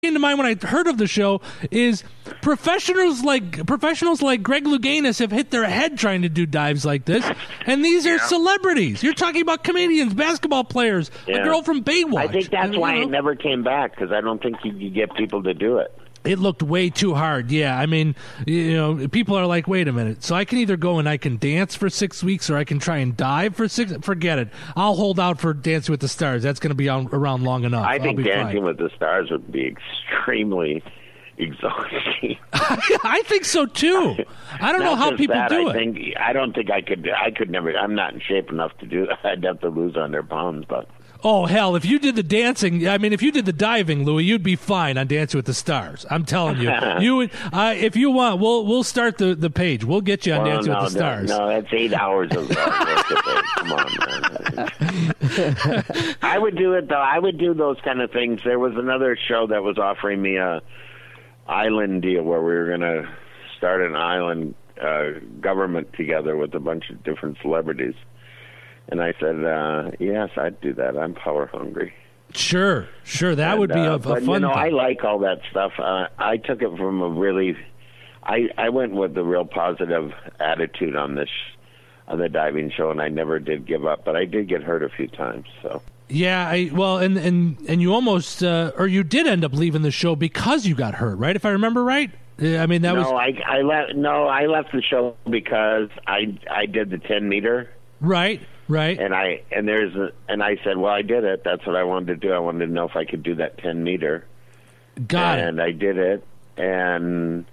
into mind when I heard of the show is professionals like Greg Louganis have hit their head trying to do dives like this, and these are celebrities. You're talking about comedians, basketball players, a girl from Baywatch. I think that's why it never came back, because I don't think you could get people to do it. It looked way too hard. Yeah, I mean, people are like, wait a minute. So I can either go and I can dance for 6 weeks, or I can try and dive for 6. Forget it. I'll hold out for Dancing with the Stars. That's going to be around long enough. I think Dancing with the Stars would be extremely exhausting. I think so too. I don't know how people do it. I don't think I could. I could never. I'm not in shape enough to do that. I'd have to lose 100 pounds, but. Oh, hell, if you did the dancing, I mean, if you did the diving, Louis, you'd be fine on Dancing with the Stars. I'm telling you. You would, if you want, we'll start the page. We'll get you on Dancing with the Stars. No, that's 8 hours of work. Come on, man. I would do it, though. I would do those kind of things. There was another show that was offering me a island deal where we were going to start an island government together with a bunch of different celebrities. And I said, yes, I'd do that. I'm power hungry. Sure. That would be a fun thing. I like all that stuff. I took it from a really... I went with a real positive attitude on the diving show, and I never did give up. But I did get hurt a few times, so... Yeah, and you almost... or you did end up leaving the show because you got hurt, right? If I remember right? I mean, that was... I left the show because I did the 10-meter... Right. And I said, well, I did it. That's what I wanted to do. I wanted to know if I could do that 10-meter. Got it. And I did it. And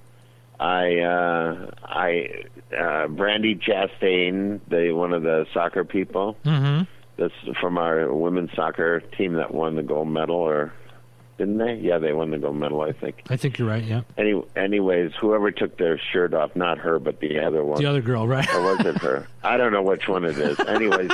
Brandy Chastain, one of the soccer people, this from our women's soccer team that won the gold medal, or didn't they? Yeah, they won the gold medal, I think. I think you're right, yeah. Anyways, whoever took their shirt off, not her, but the other one. The other girl, right? Or was it her? I don't know which one it is. Anyways,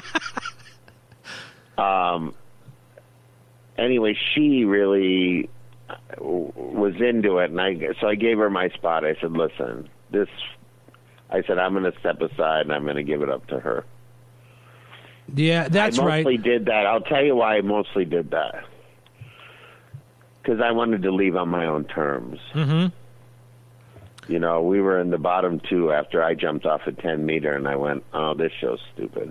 she really was into it, and so I gave her my spot. I said, listen, I'm going to step aside, and I'm going to give it up to her. Yeah, that's right. I mostly did that. I'll tell you why I mostly did that. Because I wanted to leave on my own terms. Mm-hmm. You know, we were in the bottom 2 after I jumped off a 10-meter, and I went, oh, this show's stupid.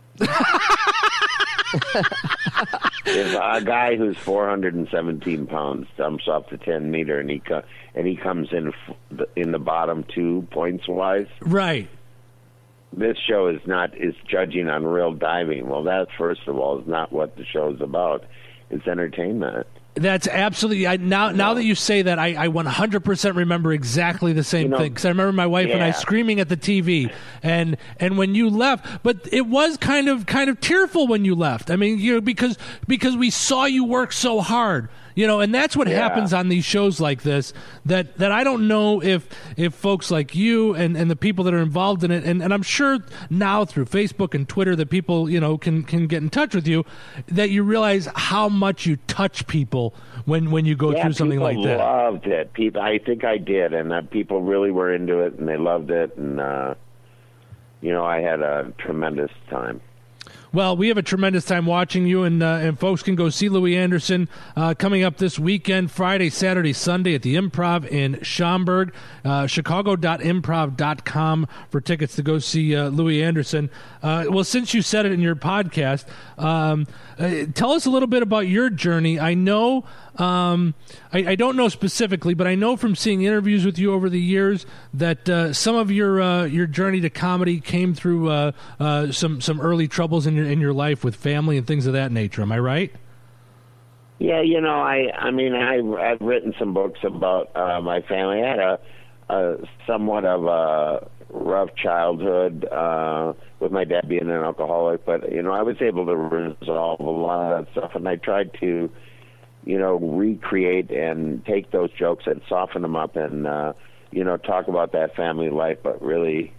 If a guy who's 417 pounds jumps off the 10-meter and he comes in the bottom 2 points-wise. Right. This show is judging on real diving. Well, that, first of all, is not what the show's about. It's entertainment. That's absolutely... Now that you say that, I 100% remember exactly the same thing. Because I remember my wife and I screaming at the TV. And when you left... But it was kind of tearful when you left. I mean, because we saw you work so hard. And that's what happens on these shows like this, that I don't know if folks like you and the people that are involved in it, and I'm sure now through Facebook and Twitter that people, can get in touch with you, that you realize how much you touch people when you go through something like that. People loved it. I think I did, and people really were into it, and they loved it, and, I had a tremendous time. Well, we have a tremendous time watching you, and folks can go see Louie Anderson coming up this weekend, Friday, Saturday, Sunday at the Improv in Schaumburg. Chicago.improv.com for tickets to go see Louie Anderson. Well, since you said it in your podcast, tell us a little bit about your journey. I know, I don't know specifically, but I know from seeing interviews with you over the years that some of your journey to comedy came through some early troubles in your life with family and things of that nature. Am I right? Yeah, I've written some books about my family. I had a somewhat of a rough childhood with my dad being an alcoholic, but I was able to resolve a lot of that stuff, and I tried to recreate and take those jokes and soften them up and talk about that family life. But really,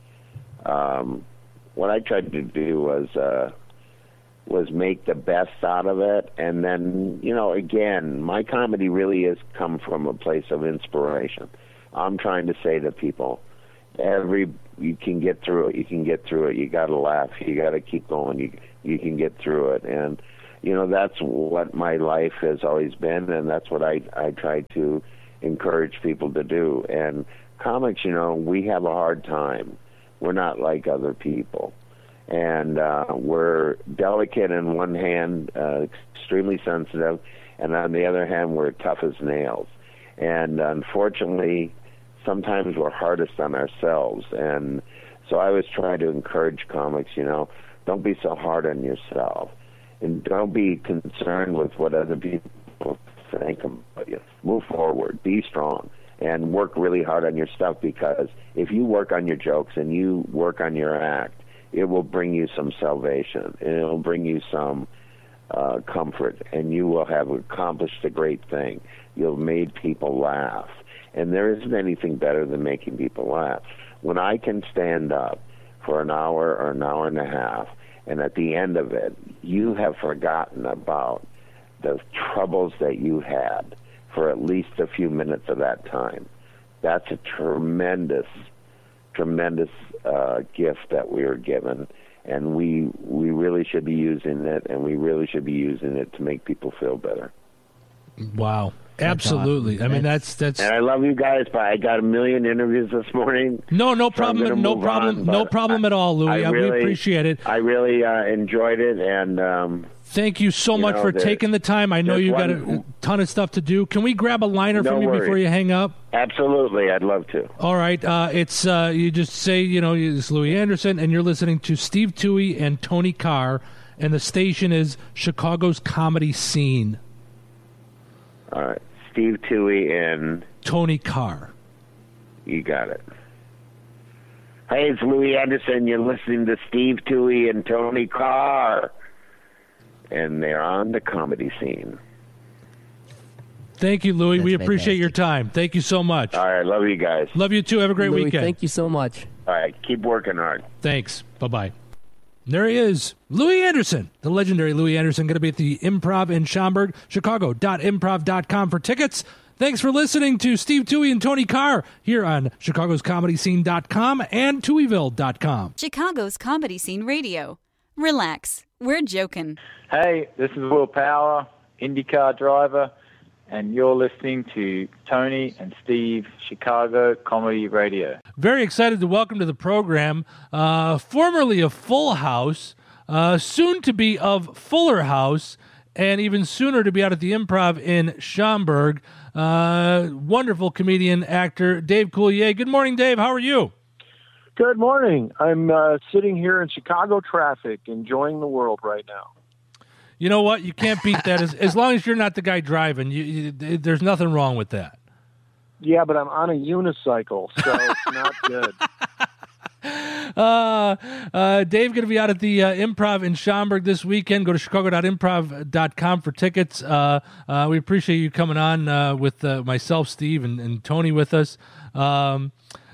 what I tried to do was make the best out of it. And then, again, my comedy really has come from a place of inspiration. I'm trying to say to people, you can get through it. You can get through it. You got to laugh. You got to keep going. You can get through it. And, that's what my life has always been, and that's what I try to encourage people to do. And comics, we have a hard time. We're not like other people. And we're delicate in one hand, extremely sensitive, and on the other hand, we're tough as nails. And unfortunately, sometimes we're hardest on ourselves. And so I always try to encourage comics, don't be so hard on yourself. And don't be concerned with what other people think about you. Move forward. Be strong. And work really hard on your stuff, because if you work on your jokes and you work on your act, it will bring you some salvation. And it will bring you some comfort. And you will have accomplished a great thing. You'll made people laugh. And there isn't anything better than making people laugh. When I can stand up for an hour or an hour and a half, and at the end of it, you have forgotten about the troubles that you had for at least a few minutes of that time. That's a tremendous, tremendous gift that we are given, and we really should be using it, and we really should be using it to make people feel better. Wow. Absolutely. Awesome. I mean, that's. And I love you guys, but I got a million interviews this morning. No problem. No problem at all, Louie. We appreciate it. I really enjoyed it, and thank you so much for taking the time. I know you got a ton of stuff to do. Can we grab a liner from you before you hang up? Absolutely, I'd love to. All right, it's you just say it's Louie Anderson, and you're listening to Steve Toohey and Tony Carr, and the station is Chicago's Comedy Scene. All right. Steve Toohey and Tony Carr. You got it. Hey, it's Louie Anderson. You're listening to Steve Toohey and Tony Carr. And they're on the Comedy Scene. Thank you, Louie. We appreciate your time. Thank you so much. All right. Love you guys. Love you too. Have a great Louie, weekend. Thank you so much. All right. Keep working hard. Thanks. Bye-bye. There he is, Louie Anderson, the legendary Louie Anderson, going to be at the Improv in Schaumburg, chicago.improv.com for tickets. Thanks for listening to Steve Toohey and Tony Carr here on chicagoscomedyscene.com and Tooheyville.com. Chicago's Comedy Scene Radio. Relax. We're joking. Hey, this is Will Power, IndyCar driver, and you're listening to Tony and Steve, Chicago Comedy Radio. Very excited to welcome to the program, formerly of Full House, soon to be of Fuller House, and even sooner to be out at the Improv in Schaumburg, wonderful comedian, actor, Dave Coulier. Good morning, Dave. How are you? Good morning. I'm sitting here in Chicago traffic, enjoying the world right now. You know what? You can't beat that. As long as you're not the guy driving, there's nothing wrong with that. Yeah, but I'm on a unicycle, so it's not good. Dave going to be out at the Improv in Schaumburg this weekend. Go to chicago.improv.com for tickets. We appreciate you coming on with myself, Steve, and Tony with us. Now,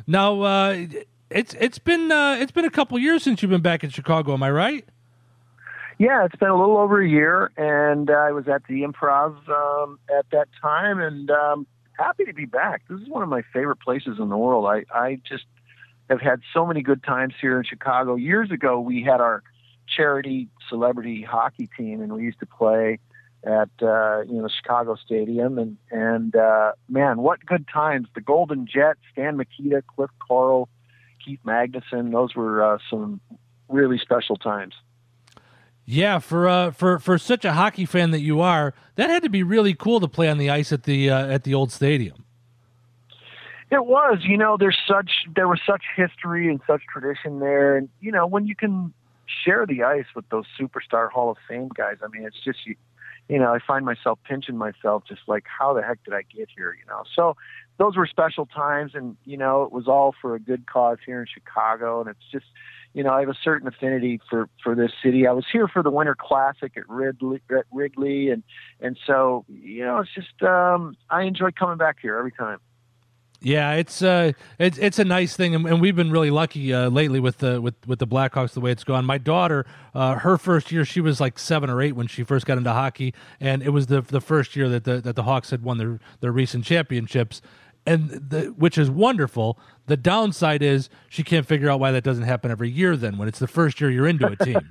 it's been a couple years since you've been back in Chicago. Am I right? Yeah, it's been a little over a year, and I was at the Improv at that time, and happy to be back. This is one of my favorite places in the world. I just have had so many good times here in Chicago. Years ago, we had our charity celebrity hockey team, and we used to play at Chicago Stadium, and man, what good times! The Golden Jet, Stan Mikita, Cliff Coral, Keith Magnuson. Those were some really special times. Yeah, for such a hockey fan that you are, that had to be really cool to play on the ice at the old stadium. It was. There was such history and such tradition there, and when you can share the ice with those superstar Hall of Fame guys, I mean, it's just I find myself pinching myself, just like, how the heck did I get here? So those were special times, and it was all for a good cause here in Chicago, and it's just. I have a certain affinity for this city. I was here for the Winter Classic at Wrigley, and so it's just I enjoy coming back here every time. Yeah, it's a nice thing, and we've been really lucky lately with the Blackhawks the way it's gone. My daughter, her first year, she was like 7 or 8 when she first got into hockey, and it was the first year that the Hawks had won their recent championships. which is wonderful. The downside is she can't figure out why that doesn't happen every year then when it's the first year you're into a team.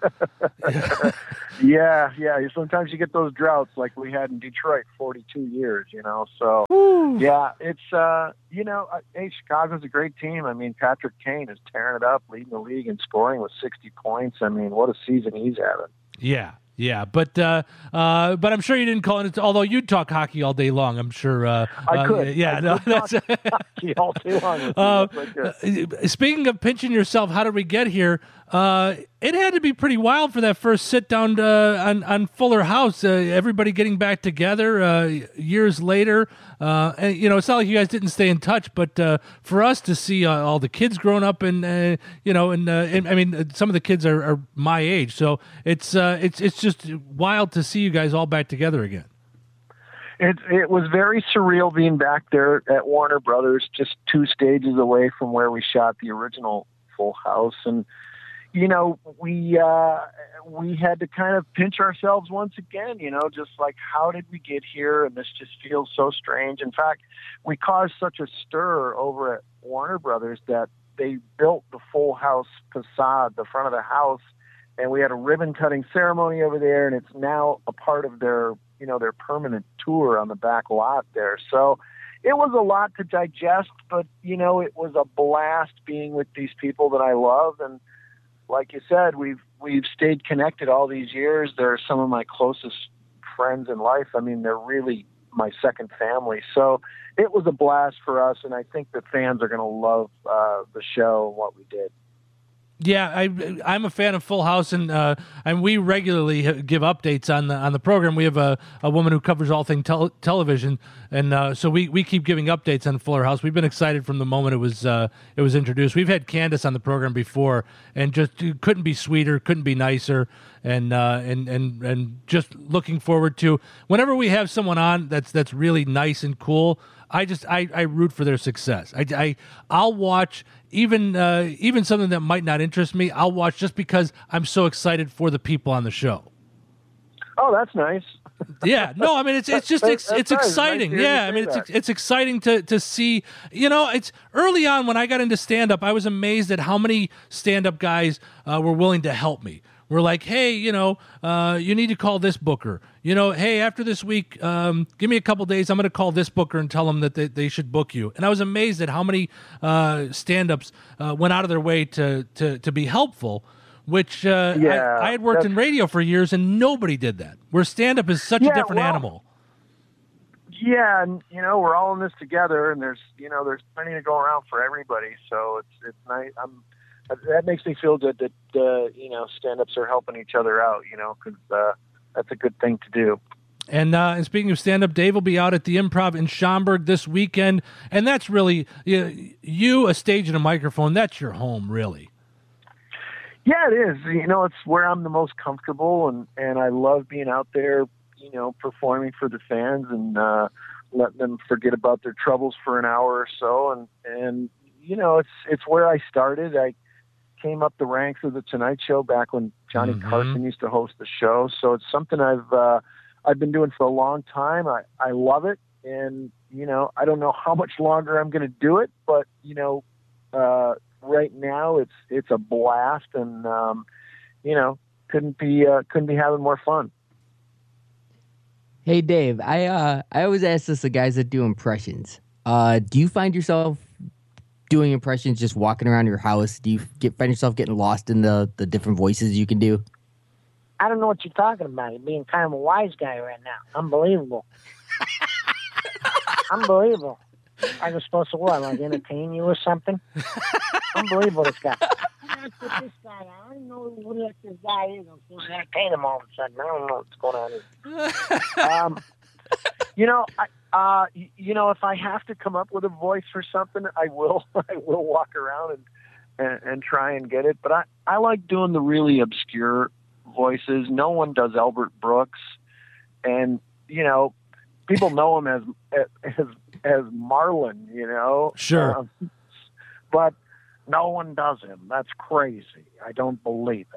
Yeah. Sometimes you get those droughts like we had in Detroit, 42 years, So, yeah, it's, hey, Chicago's a great team. I mean, Patrick Kane is tearing it up, leading the league in scoring with 60 points. I mean, what a season he's having. Yeah, but I'm sure you didn't call it. Although you'd talk hockey all day long, I'm sure. I could. Yeah, I could talk hockey all day long. Speaking of pinching yourself, how did we get here? It had to be pretty wild for that first sit down on Fuller House. Everybody getting back together years later, and it's not like you guys didn't stay in touch, but for us to see all the kids growing up, and I mean, some of the kids are my age, so it's just wild to see you guys all back together again. It was very surreal being back there at Warner Brothers, just 2 stages away from where we shot the original Full House, and we had to kind of pinch ourselves once again, just like, how did we get here? And this just feels so strange. In fact, we caused such a stir over at Warner Brothers that they built the Full House facade, the front of the house, and we had a ribbon cutting ceremony over there, and it's now a part of their permanent tour on the back lot there. So it was a lot to digest, but, it was a blast being with these people that I love. And like you said, we've stayed connected all these years. They're some of my closest friends in life. I mean, they're really my second family. So it was a blast for us, and I think the fans are going to love the show and what we did. Yeah, I'm a fan of Full House, and we regularly give updates on the program. We have a woman who covers all things television, and so we keep giving updates on Fuller House. We've been excited from the moment it was introduced. We've had Candace on the program before, and just couldn't be sweeter, couldn't be nicer, and just looking forward to whenever we have someone on that's really nice and cool. I root for their success. I'll watch even something that might not interest me. I'll watch just because I'm so excited for the people on the show. Oh, that's nice. Yeah, no, I mean it's exciting. Nice. Yeah, I mean it's exciting to see. It's early on when I got into stand up, I was amazed at how many stand up guys were willing to help me. We're like, hey, you need to call this booker. Hey, after this week, give me a couple days. I'm going to call this booker and tell them that they should book you. And I was amazed at how many stand-ups went out of their way to be helpful, which I had worked in radio for years, and nobody did that, where stand-up is such a different animal. Yeah, and, we're all in this together, and there's plenty to go around for everybody. So it's nice. That makes me feel good that, stand-ups are helping each other out, because that's a good thing to do. And speaking of stand-up, Dave will be out at the Improv in Schaumburg this weekend, and that's really, a stage and a microphone, that's your home, really. Yeah, it is. It's where I'm the most comfortable, and I love being out there, performing for the fans and letting them forget about their troubles for an hour or so. And it's where I started. I came up the ranks of the Tonight Show back when Johnny Carson used to host the show. So it's something I've been doing for a long time. I love it. And, I don't know how much longer I'm going to do it, but, right now it's a blast, and, couldn't be having more fun. Hey, Dave, I always ask this to guys that do impressions. Do you find yourself doing impressions just walking around your house? Do you find yourself getting lost in the different voices you can do? I don't know what you're talking about. You're being kind of a wise guy right now. Unbelievable. Unbelievable. I was supposed to what, like entertain you or something? Unbelievable, this guy. I put this guy on. I don't know who this guy is. I'm supposed to entertain him all of a sudden. I don't know what's going on here. If I have to come up with a voice for something, I will walk around and try and get it. But I like doing the really obscure voices. No one does Albert Brooks, and people know him as Marlin. Sure, but no one does him. That's crazy. I don't believe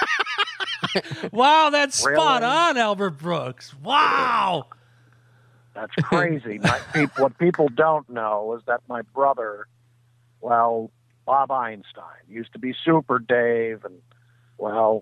it. Wow, that's really? Spot on, Albert Brooks. Wow. That's crazy. What people don't know is that my brother, well, Bob Einstein, used to be Super Dave, and, well,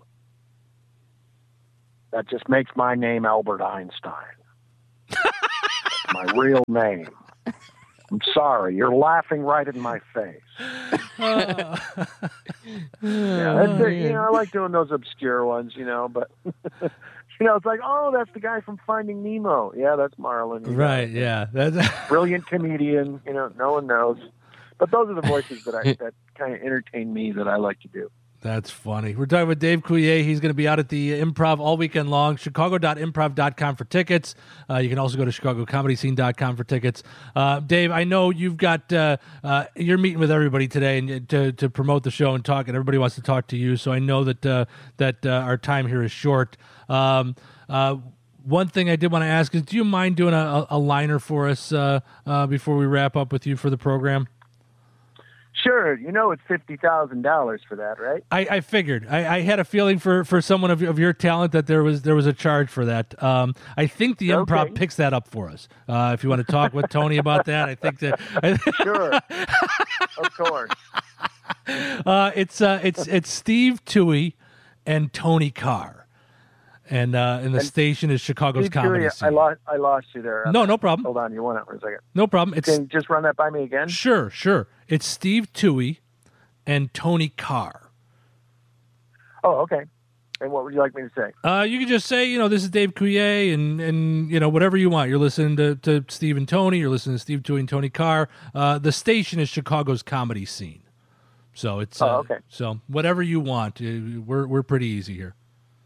that just makes my name Albert Einstein. That's my real name. I'm sorry. You're laughing right in my face. Yeah, that's it. I like doing those obscure ones, but it's like, oh, that's the guy from Finding Nemo. Yeah, that's Marlin. Right? Yeah, that's brilliant comedian. No one knows, but those are the voices that kind of entertain me that I like to do. That's funny. We're talking with Dave Coulier. He's going to be out at the Improv all weekend long. Chicago.improv.com for tickets. You can also go to ChicagoComedyScene.com for tickets. Dave, I know you've got you're meeting with everybody today and to promote the show and talk, and everybody wants to talk to you. So I know that our time here is short. One thing I did want to ask is, do you mind doing a liner for us before we wrap up with you for the program? Sure, it's $50,000 for that, right? I figured. I had a feeling for someone of your talent that there was a charge for that. I think the Improv picks that up for us. If you want to talk with Tony about that, I think that. Sure, of course. It's Steve Toohey and Tony Carr. And the station is Chicago's Comedy Scene. I lost you there. No problem. Hold on, you went out for a second. No problem. Can you just run that by me again? Sure. It's Steve Toohey and Tony Carr. Oh, okay. And what would you like me to say? You can just say, this is Dave Coulier, and whatever you want. You're listening to Steve and Tony. You're listening to Steve Toohey and Tony Carr. The station is Chicago's Comedy Scene. So it's okay. So whatever you want. We're pretty easy here.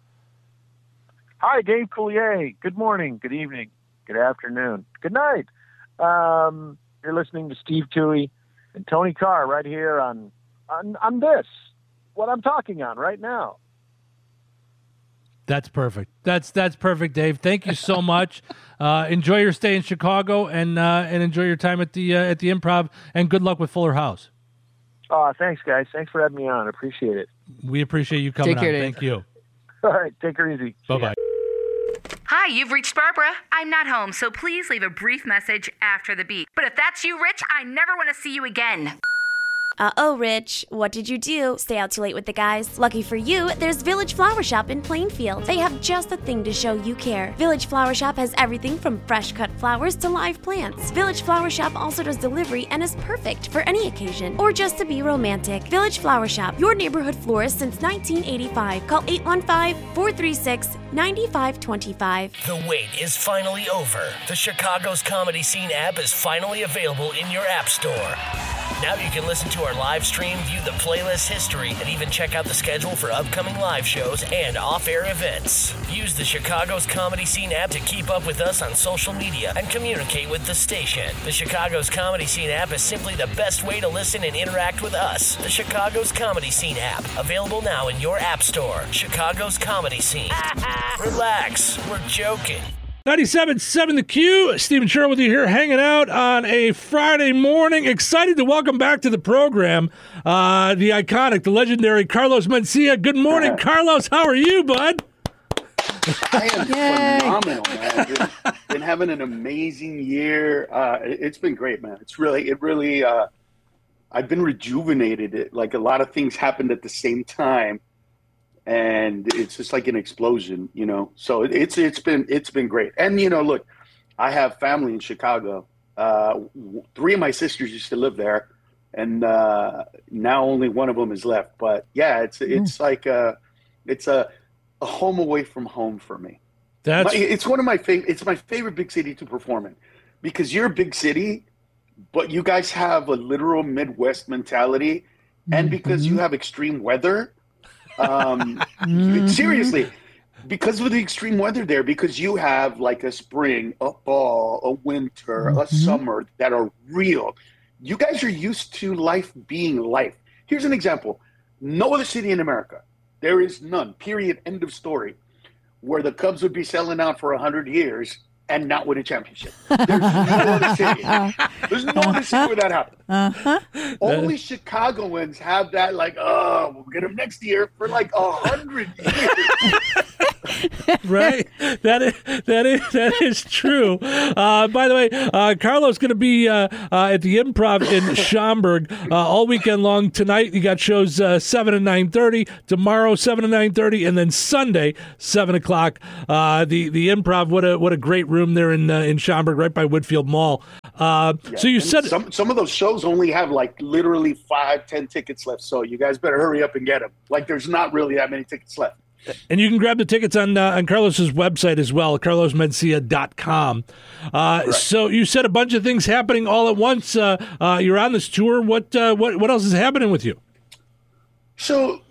Hi, Dave Coulier. Good morning, good evening, good afternoon, good night. You're listening to Steve Toohey and Tony Carr right here on this, what I'm talking on right now. That's perfect. That's perfect, Dave. Thank you so much. Enjoy your stay in Chicago and enjoy your time at the Improv. And good luck with Fuller House. Thanks, guys. Thanks for having me on. Appreciate it. We appreciate you coming Take care, on. Dave. Thank you. All right, take her easy. Bye-bye. Hi, you've reached Barbara. I'm not home, so please leave a brief message after the beep. But if that's you, Rich, I never want to see you again. Uh-oh, Rich. What did you do? Stay out too late with the guys? Lucky for you, there's Village Flower Shop in Plainfield. They have just the thing to show you care. Village Flower Shop has everything from fresh cut flowers to live plants. Village Flower Shop also does delivery and is perfect for any occasion or just to be romantic. Village Flower Shop, your neighborhood florist since 1985. Call 815-436-9525. The wait is finally over. The Chicago's Comedy Scene app is finally available in your app store. Now you can listen to our live stream, view the playlist history, and even check out the schedule for upcoming live shows and off-air events. Use the Chicago's Comedy Scene app to keep up with us on social media and communicate with the station. The Chicago's Comedy Scene app is simply the best way to listen and interact with us. The Chicago's Comedy Scene app, available now in your app store. Chicago's Comedy Scene. Relax, we're joking. 97.7 The Q. Stephen Sherrill with you here, hanging out on a Friday morning. Excited to welcome back to the program the iconic, the legendary Carlos Mencia. Good morning, Carlos. How are you, bud? I am phenomenal, man. Been having an amazing year. It's been great, man. It really. I've been rejuvenated. Like a lot of things happened at the same time. And it's just like an explosion, So it's been great. And look, I have family in Chicago. 3 of my sisters used to live there, and now only one of them is left. But yeah, it's like it's a home away from home for me. It's one of my favorite. It's my favorite big city to perform in, because you're a big city, but you guys have a literal Midwest mentality, and because you have extreme weather. Seriously, because of the extreme weather there, because you have like a spring, a fall, a winter, a summer that are real. You guys are used to life being life. Here's an example. No other city in America, there is none, period, end of story, where the Cubs would be selling out for 100 years and not win a championship. There's no other city. There's no other city where that happens. Only Chicagoans have that, like, we'll get them next year for like 100 years. Right? That is true. By the way, Carlo's going to be at the Improv in Schaumburg all weekend long. Tonight you got shows 7 and 9:30. Tomorrow 7 and 9:30, and then Sunday 7 o'clock. The Improv. What a great room there in Schaumburg, right by Woodfield Mall. So you said some of those shows only have like literally 5-10 tickets left. So you guys better hurry up and get them. Like there's not really that many tickets left. And you can grab the tickets on Carlos's website as well, carlosmencia.com. So you said a bunch of things happening all at once. You're on this tour. What else is happening with you? So,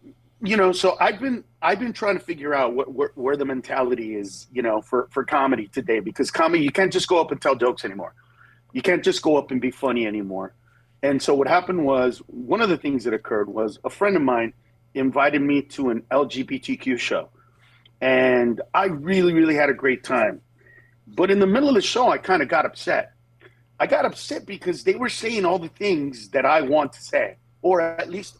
so I've been trying to figure out where the mentality is, for comedy today, because comedy, you can't just go up and tell jokes anymore. You can't just go up and be funny anymore. And so what happened was, one of the things that occurred was a friend of mine invited me to an LGBTQ show. And I really, really had a great time. But in the middle of the show, I kind of got upset. I got upset because they were saying all the things that I want to say, or at least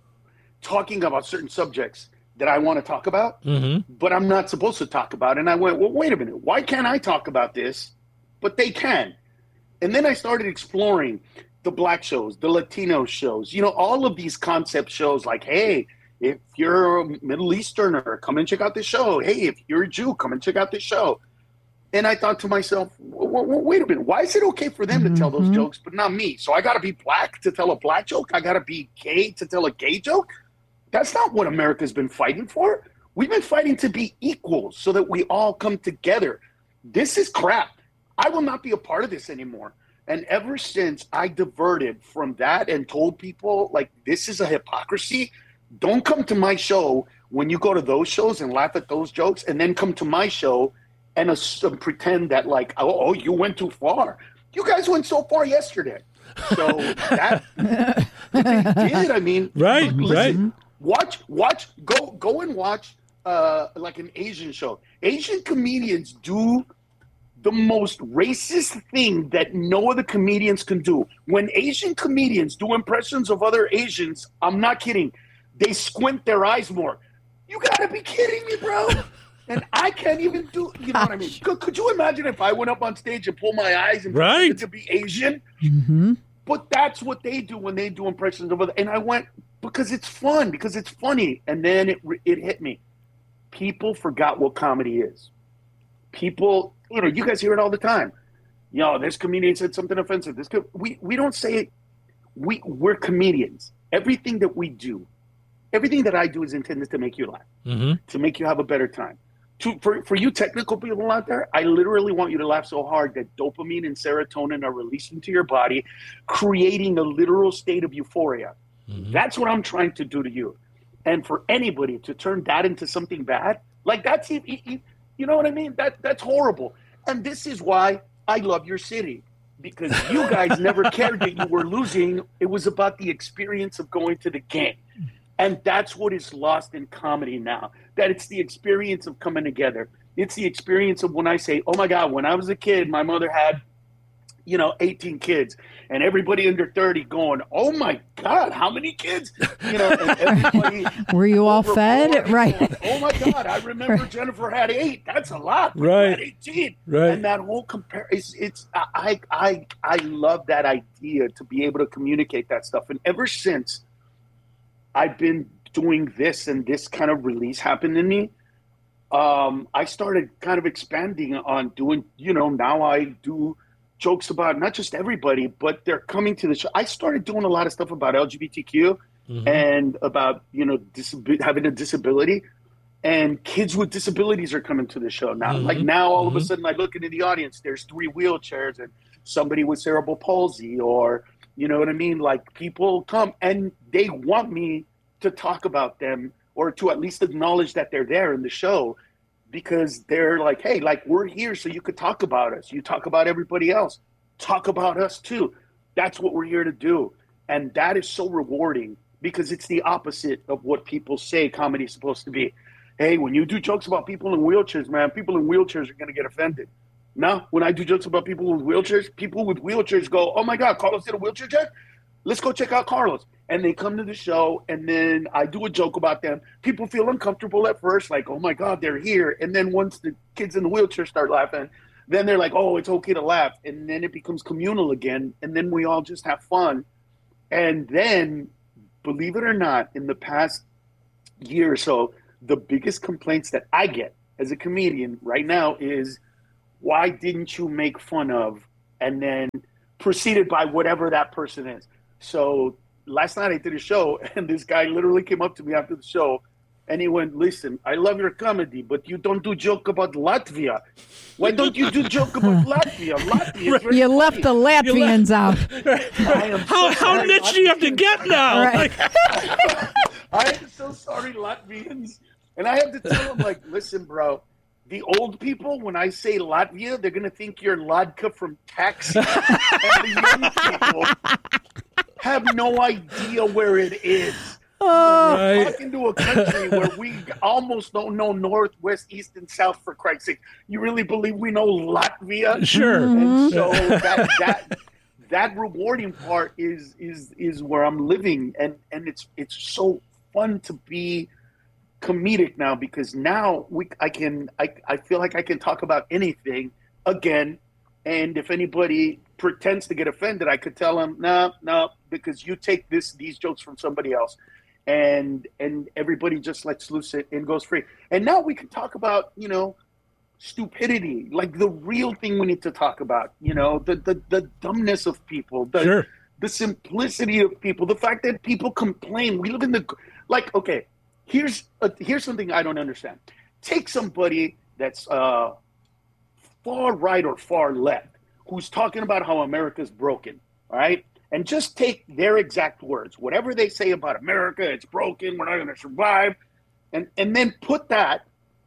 talking about certain subjects that I want to talk about, but I'm not supposed to talk about. And I went, well, wait a minute. Why can't I talk about this, but they can? And then I started exploring the Black shows, the Latino shows, all of these concept shows like, hey, if you're a Middle Easterner, come and check out this show. Hey, if you're a Jew, come and check out this show. And I thought to myself, wait a minute. Why is it okay for them to tell those jokes, but not me? So I got to be Black to tell a Black joke? I got to be gay to tell a gay joke? That's not what America's been fighting for. We've been fighting to be equal so that we all come together. This is crap. I will not be a part of this anymore. And ever since I diverted from that and told people, like, this is a hypocrisy, don't come to my show when you go to those shows and laugh at those jokes, and then come to my show and pretend that, like, oh, you went too far. You guys went so far yesterday. So that they did. I mean, right, listen, Watch, go and watch like an Asian show. Asian comedians do the most racist thing that no other comedians can do. When Asian comedians do impressions of other Asians, I'm not kidding, they squint their eyes more. You gotta be kidding me, bro. And I can't even do, you know what I mean? Could you imagine if I went up on stage and pulled my eyes and pretended to be Asian? But that's what they do when they do impressions of other. And I went, because it's fun, because it's funny. And then it hit me. People forgot what comedy is. People, you guys hear it all the time. This comedian said something offensive. We don't say it. We're comedians. Everything that we do, everything that I do is intended to make you laugh, to make you have a better time. For you technical people out there, I literally want you to laugh so hard that dopamine and serotonin are released into your body, creating a literal state of euphoria. That's what I'm trying to do to you. And for anybody to turn that into something bad, like that's, you know what I mean? That's horrible. And this is why I love your city, because you guys never cared that you were losing. It was about the experience of going to the game. And that's what is lost in comedy now, that it's the experience of coming together. It's the experience of when I say, oh my God, when I was a kid, my mother had, 18 kids, and everybody under 30 going, oh my God, how many kids? And everybody. Were you all fed? Right. Going, oh my God, I remember Jennifer had 8. That's a lot. Right. Had 18. Right. And that whole comparison, I love that idea to be able to communicate that stuff. And ever since I've been doing this and this kind of release happened in me, I started kind of expanding on doing, now I do jokes about not just everybody, but they're coming to the show. I started doing a lot of stuff about LGBTQ and about, having a disability, and kids with disabilities are coming to the show now. Like now, all of a sudden I look into the audience, there's 3 wheelchairs and somebody with cerebral palsy, or, you know what I mean? Like people come and they want me to talk about them, or to at least acknowledge that they're there in the show, because they're like, hey, like we're here so you could talk about us. You talk about everybody else. Talk about us too. That's what we're here to do. And that is so rewarding, because it's the opposite of what people say comedy is supposed to be. Hey, when you do jokes about people in wheelchairs, man, people in wheelchairs are going to get offended. No, when I do jokes about people with wheelchairs go, oh my God, Carlos did a wheelchair joke? let's go check out Carlos. And they come to the show, and then I do a joke about them. People feel uncomfortable at first, like, oh my God, they're here. And then once the kids in the wheelchair start laughing, then they're like, oh, it's okay to laugh. And then it becomes communal again. And then we all just have fun. And then, believe it or not, in the past year or so, the biggest complaints that I get as a comedian right now is, why didn't you make fun of, and then preceded by whatever that person is. So last night I did a show, and this guy literally came up to me after the show, and he went, listen, I love your comedy, but you don't do joke about Latvia. Why don't you do joke about Latvia? Latvia is very You left the Latvians out. How niche do you have to get now? Right. I am so sorry, Latvians. And I have to tell them, like, listen, bro, the old people, when I say Latvia, they're going to think you're Ladka from Taxi. And the young people have no idea where it is. We're talking to a country where we almost don't know north, west, east, and south, for Christ's sake. You really believe we know Latvia? Sure. And so that rewarding part is where I'm living, and it's so fun to be comedic now, because now I feel like I can talk about anything again, and if anybody pretends to get offended, I could tell them, no, because you take these jokes from somebody else. And everybody just lets loose and goes free. And now we can talk about, stupidity, like the real thing we need to talk about, the dumbness of people, the simplicity of people, the fact that people complain. We live in okay, here's something I don't understand. Take somebody that's far right or far left who's talking about how America's broken, all right? And just take their exact words, whatever they say about America, it's broken, we're not going to survive, and then put that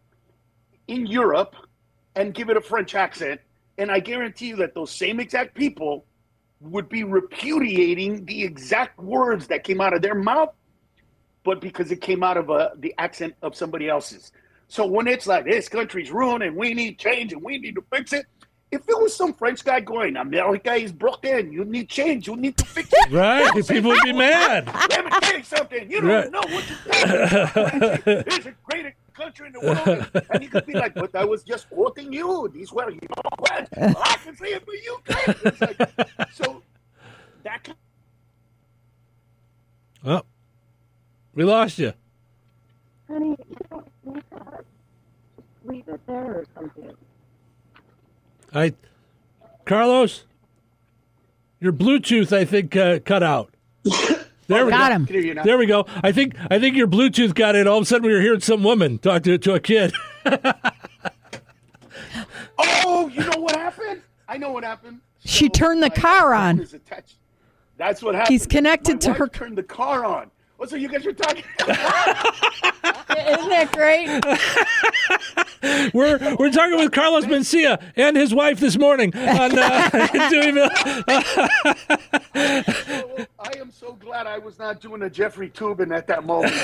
in Europe and give it a French accent, and I guarantee you that those same exact people would be repudiating the exact words that came out of their mouth, but because it came out of the accent of somebody else's. So when it's like, this country's ruined and we need change and we need to fix it, if it was some French guy going, America is broken, you need change, you need to fix it. Right, people would be mad. Let me tell you something, you don't know what you're doing. It's the greatest country in the world. And you could be like, but I was just quoting you. These were, what? I can say it for you guys. It's like, so that can... Oh, we lost you. Honey, leave it there or something. Carlos, your Bluetooth, I think, cut out. There we got go. him. There we go. I think your Bluetooth got in. All of a sudden, we were hearing some woman talk to a kid. Oh, you know what happened? I know what happened. She turned the car on. That's what happened. He's connected to her. Turned the car on. Oh, so you guys are talking. Isn't that great? We're talking with Carlos Mencia and his wife this morning on Deweyville. I am so glad I was not doing a Jeffrey Toobin at that moment.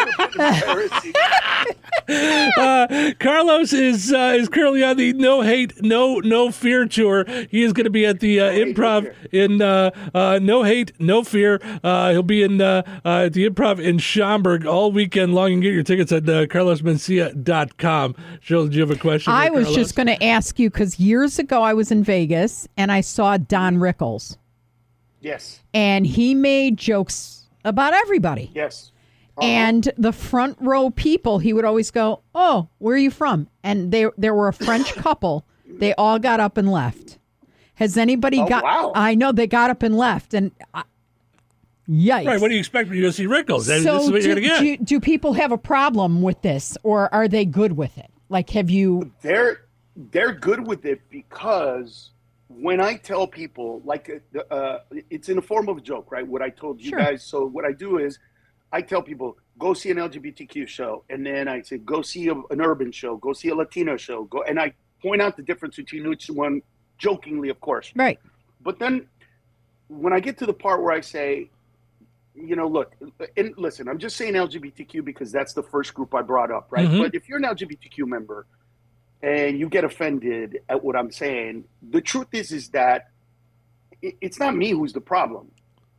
That embarrassing. Carlos is currently on the No Hate, No Fear tour. He is going to be at the Improv in No Hate, No Fear. He'll be in at the Improv in Schaumburg all weekend long. You can get your tickets at carlosmencia.com. Jill, did you have a question? I was just going to ask you, because years ago I was in Vegas and I saw Don Rickles. Yes. And he made jokes about everybody. Yes. And the front row people, he would always go, oh, where are you from? And there were a French couple. They all got up and left. Has anybody got... Wow. I know, they got up and left. And yikes. Right, what do you expect when you go see Rickles? So this is what you're going to get. Do people have a problem with this, or are they good with it? Like, have you... They're good with it because when I tell people, like, it's in the form of a joke, right? What I told you guys. So what I do is I tell people, go see an LGBTQ show. And then I say, go see an urban show. Go see a Latino show. And I point out the difference between each one, jokingly, of course. Right. But then when I get to the part where I say, look, and listen, I'm just saying LGBTQ because that's the first group I brought up, right? Mm-hmm. But if you're an LGBTQ member and you get offended at what I'm saying, the truth is that it's not me who's the problem.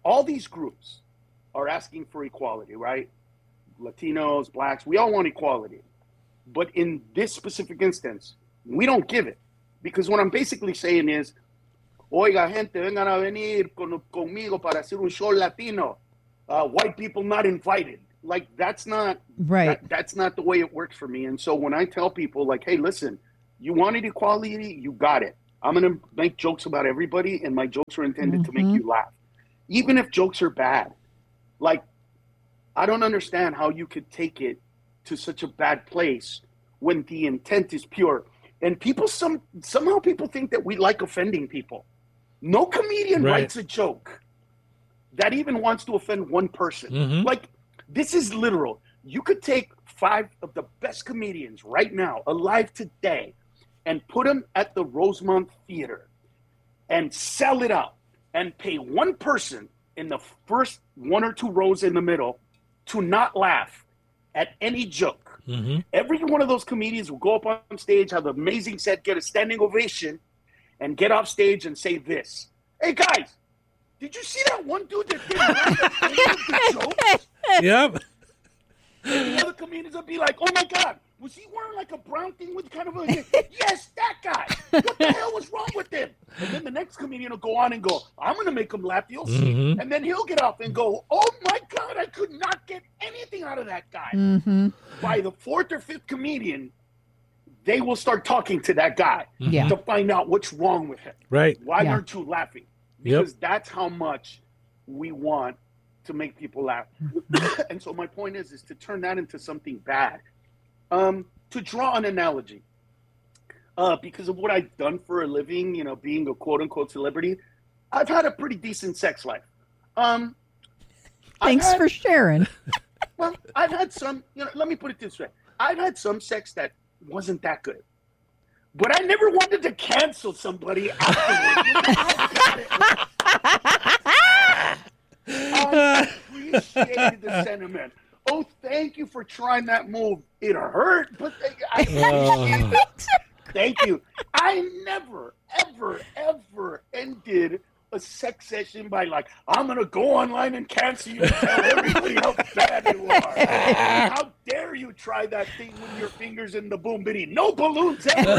all these groups are asking for equality, right? Latinos, blacks, we all want equality. But in this specific instance, we don't give it. Because what I'm basically saying is, oiga, gente, vengan a venir conmigo para hacer un show latino. White people not invited. Like, that's not right. That's not the way it works for me. And so when I tell people, like, hey, listen, you wanted equality, you got it. I'm going to make jokes about everybody, and my jokes are intended to make you laugh. Even if jokes are bad. Like, I don't understand how you could take it to such a bad place when the intent is pure. And people, somehow people think that we like offending people. No comedian writes a joke that even wants to offend one person. Like, this is literal. You could take 5 of the best comedians right now, alive today, and put them at the Rosemont Theater and sell it out and pay one person in the first 1 or 2 rows in the middle to not laugh at any joke. Every one of those comedians will go up on stage, have an amazing set, get a standing ovation, and get off stage and say this. Hey, guys, did you see that one dude that didn't laugh at any of the jokes? Yep. And the other comedians will be like, oh, my God, was he wearing like a brown thing with kind of a... Yes, that guy. What the hell was wrong with him? And then the next comedian will go on and go, I'm going to make him laugh. You'll see. And then he'll get off and go, oh, my God, I could not get anything out of that guy. By the 4th or 5th comedian, they will start talking to that guy to find out what's wrong with him. Right. Why aren't you laughing? Because that's how much we want to make people laugh. And so my point is to turn that into something bad. To draw an analogy, because of what I've done for a living, you know, being a quote unquote celebrity, I've had a pretty decent sex life. Thanks for sharing. Well, I've had some, you know, let me put it this way. I've had some sex that wasn't that good. But I never wanted to cancel somebody afterwards. I appreciated the sentiment. Oh, thank you for trying that move. It hurt, but I appreciate it. Thank you. I never, ever, ever ended a sex session by like, I'm going to go online and cancel you and tell everybody how bad you are. How dare you try that thing with your fingers in the boom bitty? No balloons ever.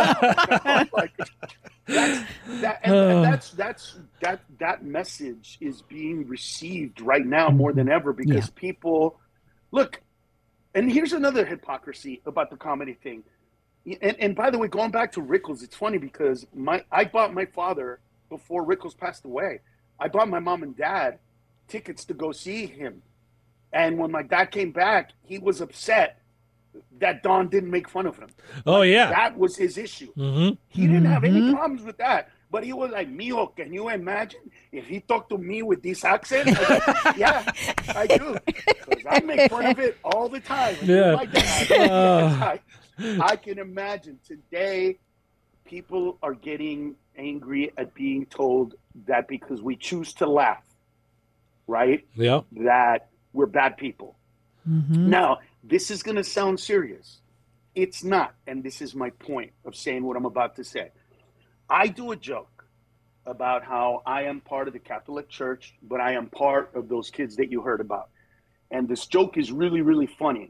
That message is being received right now more than ever because people look. And here's another hypocrisy about the comedy thing. And by the way, going back to Rickles, it's funny because I bought my father before Rickles passed away. I bought my mom and dad tickets to go see him. And when my dad came back, he was upset that Don didn't make fun of him. Oh, yeah. That was his issue. He didn't have any problems with that. But he was like, Mijo, can you imagine if he talked to me with this accent? Yeah, I do. Because I make fun of it all the time. Yeah. My dad. I can imagine today people are getting angry at being told that because we choose to laugh, right? Yeah. That we're bad people. Now, this is going to sound serious. It's not. And this is my point of saying what I'm about to say. I do a joke about how I am part of the Catholic Church, but I am part of those kids that you heard about. And this joke is really, really funny.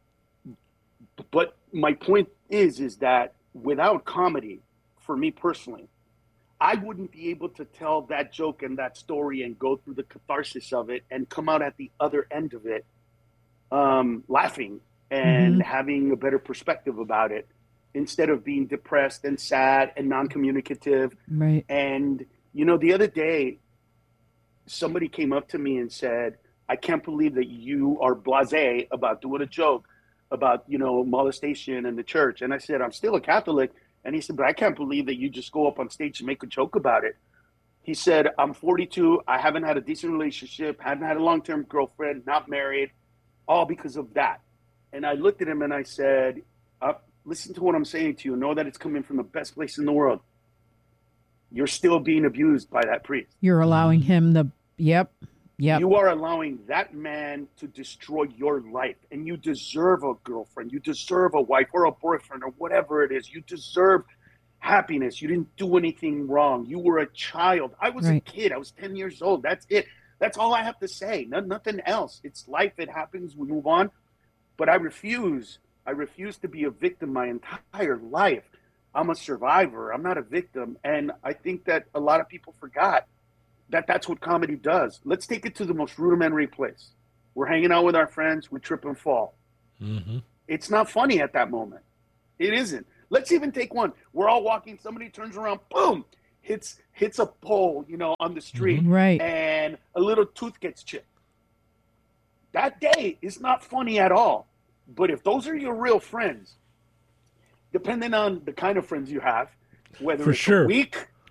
But my point is that without comedy, for me personally, I wouldn't be able to tell that joke and that story and go through the catharsis of it and come out at the other end of it laughing and having a better perspective about it instead of being depressed and sad and non-communicative. Right. And, you know, the other day, somebody came up to me and said, I can't believe that you are blasé about doing a joke about, you know, molestation in the church. And I said, I'm still a Catholic. And he said, but I can't believe that you just go up on stage and make a joke about it. He said, I'm 42. I haven't had a decent relationship, haven't had a long-term girlfriend, not married, all because of that. And I looked at him and I said, listen to what I'm saying to you. Know that it's coming from the best place in the world. You're still being abused by that priest. You're allowing him the, Yep. You are allowing that man to destroy your life. And you deserve a girlfriend. You deserve a wife or a boyfriend or whatever it is. You deserve happiness. You didn't do anything wrong. You were a child. I was a kid. I was 10 years old. That's it. That's all I have to say. Nothing else. It's life. It happens. We move on. But I refuse to be a victim my entire life. I'm a survivor. I'm not a victim. And I think that a lot of people forgot that that's what comedy does. Let's take it to the most rudimentary place. We're hanging out with our friends. We trip and fall. Mm-hmm. It's not funny at that moment. It isn't. Let's even take one. We're all walking. Somebody turns around. Boom. Hits a pole, on the street. Right. And a little tooth gets chipped. That day is not funny at all. But if those are your real friends, depending on the kind of friends you have, whether it's a week